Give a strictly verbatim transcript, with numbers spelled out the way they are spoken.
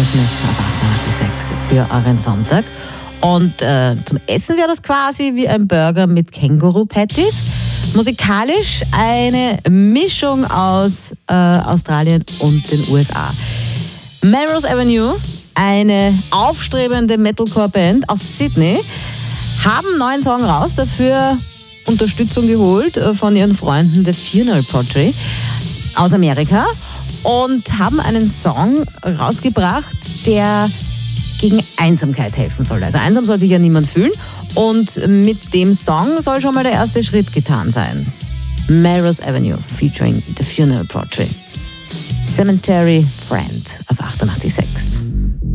Aerosmith auf achtundachtzig Komma sechs für euren Sonntag. Und äh, zum Essen wäre das quasi wie ein Burger mit Känguru-Patties. Musikalisch eine Mischung aus äh, Australien und den U S A. Melrose Avenue, eine aufstrebende Metalcore-Band aus Sydney, haben einen neuen Song raus, dafür Unterstützung geholt von ihren Freunden The Funeral Portrait aus Amerika und haben einen Song rausgebracht, der gegen Einsamkeit helfen soll. Also einsam soll sich ja niemand fühlen und mit dem Song soll schon mal der erste Schritt getan sein. Melrose Avenue featuring The Funeral Portrait. Cemetery Friend auf achtundachtzig Komma sechs.